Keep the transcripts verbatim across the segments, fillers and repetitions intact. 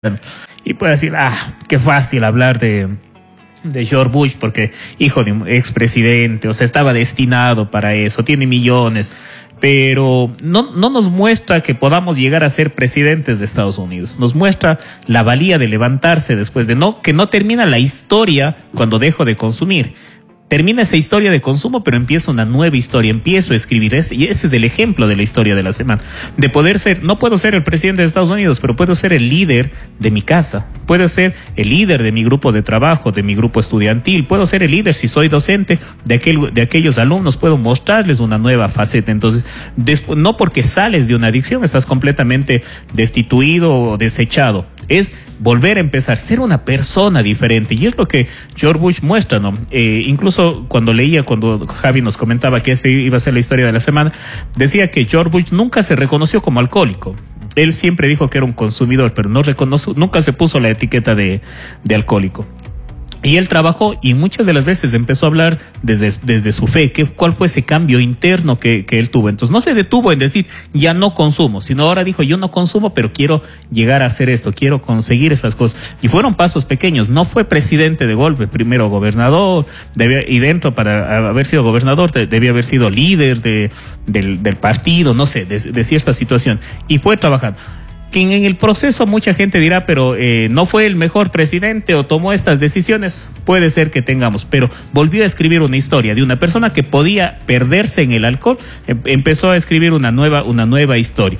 Y puede decir, ah, qué fácil hablar de, de George Bush porque hijo de un expresidente, o sea, estaba destinado para eso, tiene millones, pero no, no nos muestra que podamos llegar a ser presidentes de Estados Unidos. Nos muestra la valía de levantarse después de no, que no termina la historia cuando dejo de consumir. Termina esa historia de consumo, pero empieza una nueva historia, empiezo a escribir, ese, y ese es el ejemplo de la historia de la semana, de poder ser, no puedo ser el presidente de Estados Unidos, pero puedo ser el líder de mi casa, puedo ser el líder de mi grupo de trabajo, de mi grupo estudiantil, puedo ser el líder si soy docente de, aquel, de aquellos alumnos, puedo mostrarles una nueva faceta. Entonces, después, no porque sales de una adicción estás completamente destituido o desechado, es volver a empezar, ser una persona diferente, y es lo que George Bush muestra, ¿no? Eh, incluso cuando leía, cuando Javi nos comentaba que este iba a ser la historia de la semana, decía que George Bush nunca se reconoció como alcohólico. Él siempre dijo que era un consumidor, pero no reconoció, nunca se puso la etiqueta de, de alcohólico. Y él trabajó y muchas de las veces empezó a hablar desde, desde su fe, que, cuál fue ese cambio interno que, que él tuvo. Entonces no se detuvo en decir, ya no consumo, sino ahora dijo, yo no consumo, pero quiero llegar a hacer esto, quiero conseguir esas cosas. Y fueron pasos pequeños, no fue presidente de golpe, primero gobernador, debía, y dentro para haber sido gobernador debía haber sido líder de, del, del partido, no sé, de, de cierta situación. Y fue trabajando. Que en el proceso mucha gente dirá, pero eh, no fue el mejor presidente o tomó estas decisiones. Puede ser que tengamos, pero volvió a escribir una historia de una persona que podía perderse en el alcohol, em, empezó a escribir una nueva, una nueva historia.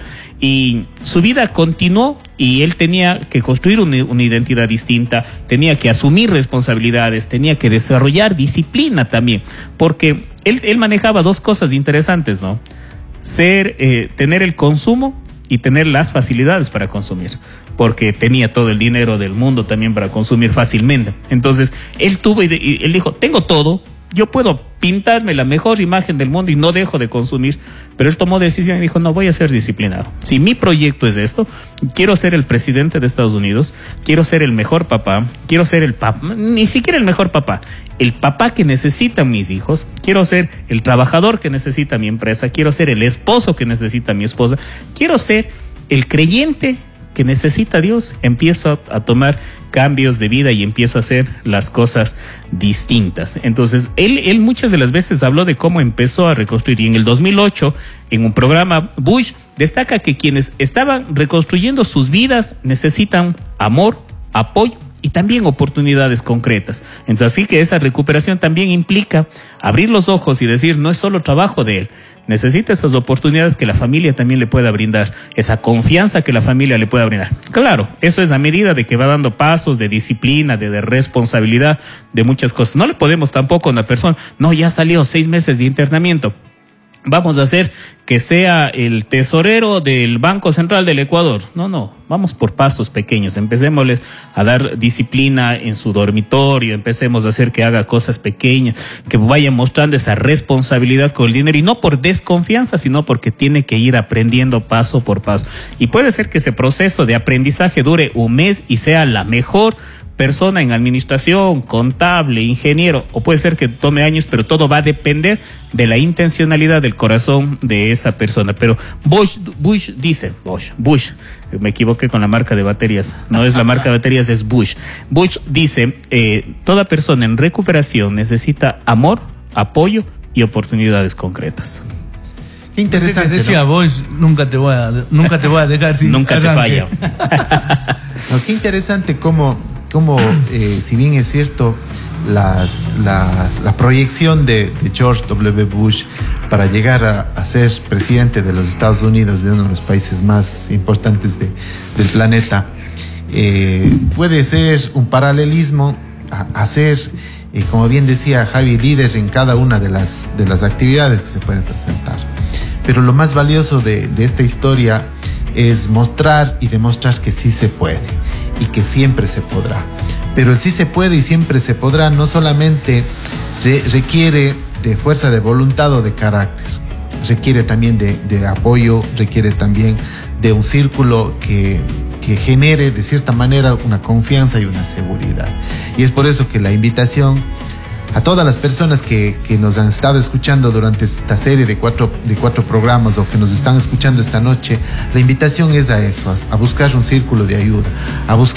Y su vida continuó y él tenía que construir una, una identidad distinta, tenía que asumir responsabilidades, tenía que desarrollar disciplina también, porque él, él manejaba dos cosas interesantes, ¿no? Ser, eh, tener el consumo y tener las facilidades para consumir, porque tenía todo el dinero del mundo también para consumir fácilmente. Entonces, él tuvo, y él dijo, tengo todo, yo puedo pintarme la mejor imagen del mundo y no dejo de consumir, pero él tomó decisión y dijo, no, voy a ser disciplinado. Si mi proyecto es esto, quiero ser el presidente de Estados Unidos, quiero ser el mejor papá, quiero ser el papá, ni siquiera el mejor papá, el papá que necesitan mis hijos, quiero ser el trabajador que necesita mi empresa, quiero ser el esposo que necesita mi esposa, quiero ser el creyente que necesita Dios. Empiezo a, a tomar cambios de vida y empiezo a hacer las cosas distintas. Entonces, él, él muchas de las veces habló de cómo empezó a reconstruir, y en el dos mil ocho, en un programa, Bush destaca que quienes estaban reconstruyendo sus vidas necesitan amor, apoyo y también oportunidades concretas. Entonces, así que esa recuperación también implica abrir los ojos y decir, no es solo trabajo de él, necesita esas oportunidades que la familia también le pueda brindar, esa confianza que la familia le pueda brindar. Claro, eso es a medida de que va dando pasos de disciplina, de, de responsabilidad, de muchas cosas. No le podemos tampoco a una persona, no, ya salió seis meses de internamiento, vamos a hacer que sea el tesorero del Banco Central del Ecuador. No, no, vamos por pasos pequeños. Empecémosles a dar disciplina en su dormitorio, empecemos a hacer que haga cosas pequeñas, que vaya mostrando esa responsabilidad con el dinero, y no por desconfianza, sino porque tiene que ir aprendiendo paso por paso. Y puede ser que ese proceso de aprendizaje dure un mes y sea la mejor persona en administración, contable, ingeniero, o puede ser que tome años, pero todo va a depender de la intencionalidad del corazón de esa persona. Pero Bush, Bush dice, Bush, Bush, me equivoqué con la marca de baterías, no es la marca de baterías, es Bush. Bush dice, eh, toda persona en recuperación necesita amor, apoyo y oportunidades concretas. Qué interesante, decía, ¿no? Vos nunca te voy a, nunca te voy a dejar sin nunca te fallo. No, qué interesante cómo, cómo eh, si bien es cierto, las, las, la proyección de, de George W. Bush para llegar a, a ser presidente de los Estados Unidos, de uno de los países más importantes de, del planeta, eh, puede ser un paralelismo a, a ser, eh, como bien decía Javi, líder en cada una de las, de las actividades que se pueden presentar. Pero lo más valioso de, de esta historia es mostrar y demostrar que sí se puede y que siempre se podrá. Pero el sí se puede y siempre se podrá no solamente re requiere de fuerza de voluntad o de carácter, requiere también de, de apoyo, requiere también de un círculo que, que genere de cierta manera una confianza y una seguridad. Y es por eso que la invitación a todas las personas que, que nos han estado escuchando durante esta serie de cuatro, de cuatro programas, o que nos están escuchando esta noche, la invitación es a eso, a, a buscar un círculo de ayuda, a buscar